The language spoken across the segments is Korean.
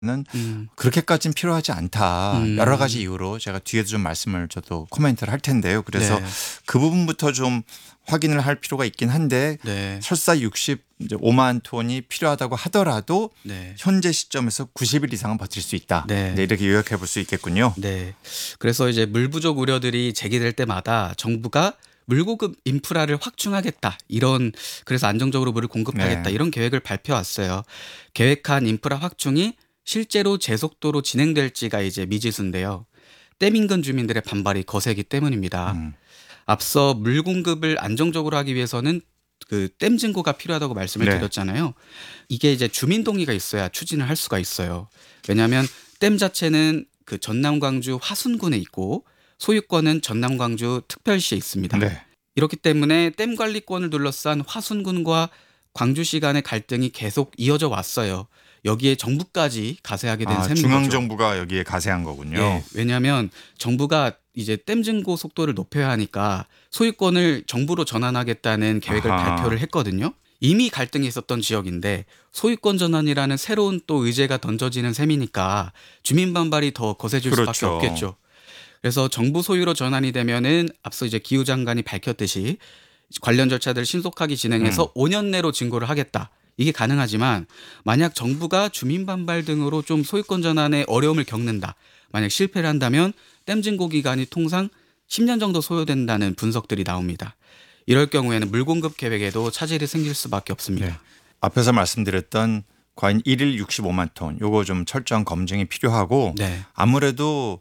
그렇게까지는 필요하지 않다. 여러 가지 이유로 제가 뒤에도 좀 말씀을 저도 코멘트를 할 텐데요. 그래서 네. 그 부분부터 좀 확인을 할 필요가 있긴 한데 네. 설사 65만 톤이 필요하다고 하더라도 네. 현재 시점에서 90일 이상은 버틸 수 있다. 네. 네, 이렇게 요약해 볼 수 있겠군요. 네. 그래서 이제 물 부족 우려들이 제기될 때마다 정부가 물 공급 인프라를 확충하겠다. 그래서 안정적으로 물을 공급하겠다. 네. 이런 계획을 발표했어요. 계획한 인프라 확충이 실제로 제속도로 진행될지가 이제 미지수인데요. 댐 인근 주민들의 반발이 거세기 때문입니다. 앞서 물 공급을 안정적으로 하기 위해서는 그 댐 증고가 필요하다고 말씀을 네. 드렸잖아요. 이게 이제 주민 동의가 있어야 추진을 할 수가 있어요. 왜냐하면 댐 자체는 그 전남 광주 화순군에 있고 소유권은 전남 광주 특별시에 있습니다. 네. 이렇기 때문에 댐 관리권을 둘러싼 화순군과 광주시 간의 갈등이 계속 이어져 왔어요. 여기에 정부까지 가세하게 된 셈인 중앙 거죠. 정부가 여기에 가세한 거군요. 예, 왜냐하면 정부가 이제 댐 증고 속도를 높여야 하니까 소유권을 정부로 전환하겠다는 계획을 아하. 발표를 했거든요. 이미 갈등이 있었던 지역인데 소유권 전환이라는 새로운 또 의제가 던져지는 셈이니까 주민 반발이 더 거세질 수밖에 그렇죠. 없겠죠. 그래서 정부 소유로 전환이 되면은 앞서 이제 기후 장관이 밝혔듯이 관련 절차들을 신속하게 진행해서 5년 내로 증고를 하겠다. 이게 가능하지만 만약 정부가 주민 반발 등으로 좀 소유권 전환에 어려움을 겪는다. 만약 실패를 한다면 댐 증고 기간이 통상 10년 정도 소요된다는 분석들이 나옵니다. 이럴 경우에는 물 공급 계획에도 차질이 생길 수밖에 없습니다. 네. 앞에서 말씀드렸던 과연 1일 65만 톤 요거 좀 철저한 검증이 필요하고 네. 아무래도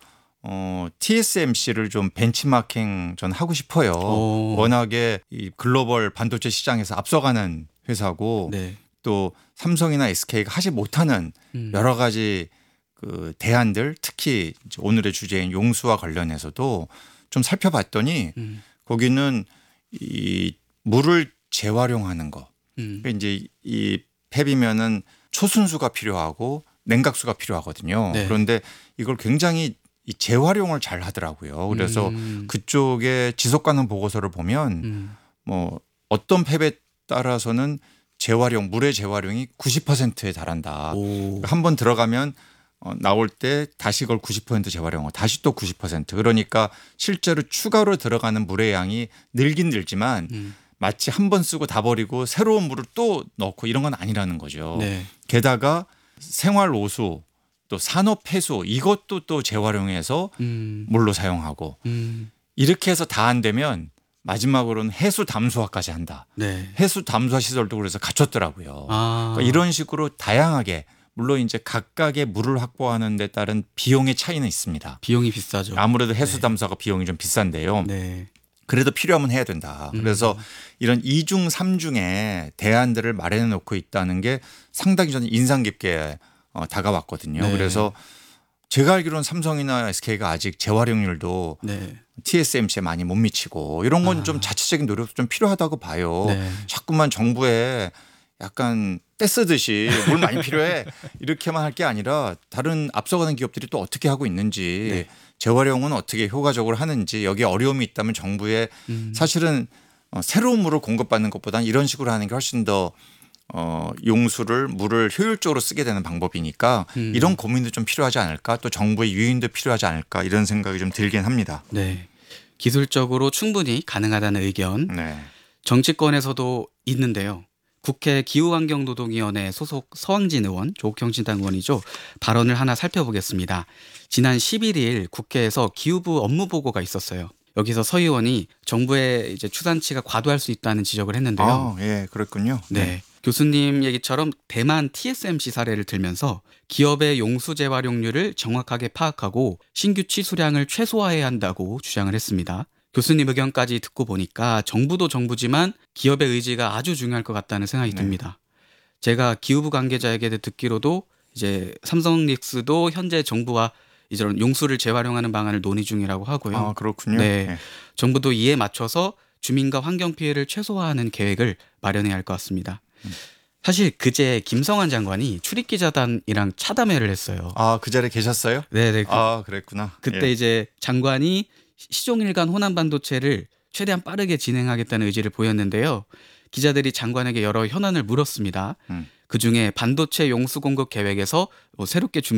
TSMC를 좀 벤치마킹 전 하고 싶어요. 오. 워낙에 이 글로벌 반도체 시장에서 앞서가는 회사고 네. 또 삼성이나 SK가 하지 못하는 여러 가지 그 대안들 특히 이제 오늘의 주제인 용수와 관련해서도 좀 살펴봤더니 거기는 이 물을 재활용하는 거. 그러니까 이제 이 폐비면은 초순수가 필요하고 냉각수가 필요하거든요. 네. 그런데 이걸 굉장히 이 재활용을 잘 하더라고요. 그래서 그쪽에 지속 가능 보고서를 보면 뭐 어떤 폐비에 따라서는 물의 재활용이 90%에 달한다. 오. 한 번 들어가면 나올 때 다시 그걸 90% 재활용하고 다시 또 90%. 그러니까 실제로 추가로 들어가는 물의 양이 늘긴 늘지만 마치 한 번 쓰고 다 버리고 새로운 물을 또 넣고 이런 건 아니라는 거죠. 네. 게다가 생활 오수 또 산업 폐수 이것도 또 재활용해서 물로 사용하고 이렇게 해서 다 안 되면 마지막으로는 해수 담수화까지 한다. 네. 해수 담수화 시설도 그래서 갖췄더라고요. 아. 그러니까 이런 식으로 다양하게 물론 이제 각각의 물을 확보하는 데 따른 비용의 차이는 있습니다. 비용이 비싸죠. 아무래도 해수 담수화가 비용이 좀 비싼데요. 네. 그래도 필요하면 해야 된다. 그래서 이런 이중 삼중의 대안들을 마련해 놓고 있다는 게 상당히 저는 인상 깊게 다가왔거든요. 네. 그래서 제가 알기로는 삼성이나 SK가 아직 재활용률도 네. TSMC에 많이 못 미치고 이런 건 좀 자체적인 노력도 좀 필요하다고 봐요. 네. 자꾸만 정부에 약간 떼쓰듯이 물 많이 필요해 이렇게만 할 게 아니라 다른 앞서가는 기업들이 또 어떻게 하고 있는지 네. 재활용은 어떻게 효과적으로 하는지 여기에 어려움이 있다면 정부에 사실은 새로운 물을 공급받는 것보다는 이런 식으로 하는 게 훨씬 더 용수를 물을 효율적으로 쓰게 되는 방법이니까 이런 고민도 좀 필요하지 않을까 또 정부의 유인도 필요하지 않을까 이런 생각이 좀 들긴 합니다. 네. 기술적으로 충분히 가능하다는 의견. 네. 정치권에서도 있는데요. 국회 기후환경노동위원회 소속 서왕진 의원, 조국형 신당 의원이죠. 발언을 하나 살펴보겠습니다. 지난 11일 국회에서 기후부 업무보고가 있었어요. 여기서 서 의원이 정부의 이제 추산치가 과도할 수 있다는 지적을 했는데요. 예, 그렇군요. 네. 교수님 얘기처럼 대만 TSMC 사례를 들면서 기업의 용수 재활용률을 정확하게 파악하고 신규 취수량을 최소화해야 한다고 주장을 했습니다. 교수님 의견까지 듣고 보니까 정부도 정부지만 기업의 의지가 아주 중요할 것 같다는 생각이 듭니다. 제가 기후부 관계자에게 듣기로도 이제 삼성닉스도 현재 정부와 이런 용수를 재활용하는 방안을 논의 중이라고 하고요. 그렇군요. 네. 네. 정부도 이에 맞춰서 주민과 환경 피해를 최소화하는 계획을 마련해야 할 것 같습니다. 사실 그제 김성환 장관이 출입기자단이랑 차담회를 했어요. 그 자리에 계셨어요? 네네. 그랬구나. 그때 예. 이제 장관이 시종일관 호남 반도체를 최대한 빠르게 진행하겠다는 의지를 보였는데요. 기자들이 장관에게 여러 현안을 물었습니다. 그중에 반도체 용수 공급 계획에서 새롭게